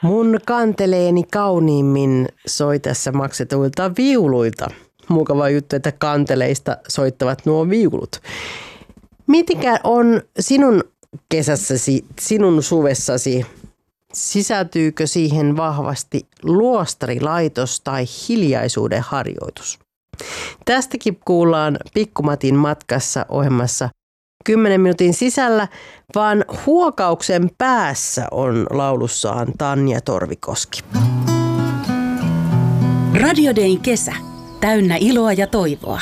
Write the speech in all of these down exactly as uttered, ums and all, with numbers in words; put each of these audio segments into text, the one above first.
Mun kanteleeni kauniimmin soi tässä maksetuilta viuluilta. Mukava juttu, että kanteleista soittavat nuo viulut. Mitenkä on sinun kesässäsi, sinun suvessasi? Sisältyykö siihen vahvasti luostarilaitos tai hiljaisuuden harjoitus? Tästäkin kuullaan Pikkumatin matkassa ohjelmassa kymmenen minuutin sisällä, vaan huokauksen päässä on laulussaan Tanja Torvikoski. Radio Dayn kesä. Täynnä iloa ja toivoa.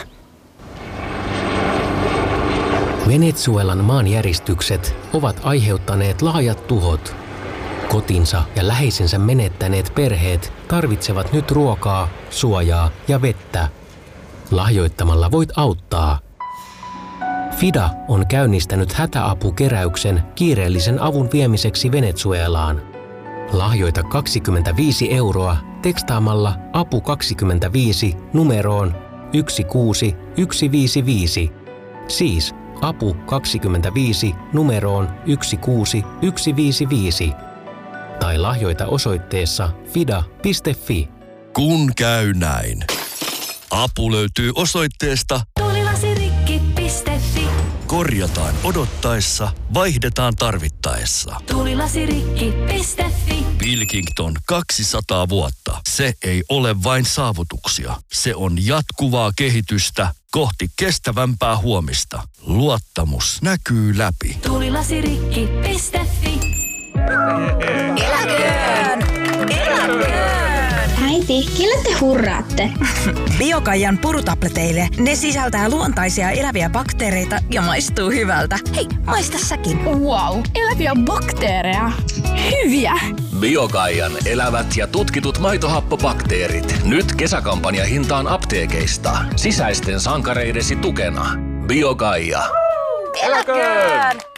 Venezuelan maanjäristykset ovat aiheuttaneet laajat tuhot. Kotinsa ja läheisensä menettäneet perheet tarvitsevat nyt ruokaa, suojaa ja vettä. Lahjoittamalla voit auttaa. FIDA on käynnistänyt hätäapukeräyksen kiireellisen avun viemiseksi Venezuelaan. Lahjoita kaksikymmentäviisi euroa tekstaamalla apu kaksikymmentäviisi numeroon yksi kuusi yksi viisi viisi. Siis apu kaksikymmentäviisi numeroon yksi kuusi yksi viisi viisi. Tai lahjoita osoitteessa fida piste fi. Kun käy näin. Apu löytyy osoitteesta tuulilasirikki piste fi. Korjataan odottaessa, vaihdetaan tarvittaessa. tuulilasirikki piste fi. Pilkington kaksisataa vuotta. Se ei ole vain saavutuksia. Se on jatkuvaa kehitystä kohti kestävämpää huomista. Luottamus näkyy läpi. tuulilasirikki piste fi. Eläköön! Eläköön! Äiti, kelle te hurraatte? Biokaijan purutableteille. Ne sisältää luontaisia eläviä bakteereita ja maistuu hyvältä. Hei, maista säkin. Wow, eläviä bakteereja. Hyviä! Biokaijan elävät ja tutkitut maitohappobakteerit. Nyt kesäkampanja hintaan apteekeista. Sisäisten sankareidesi tukena. Biokaija. Eläköön!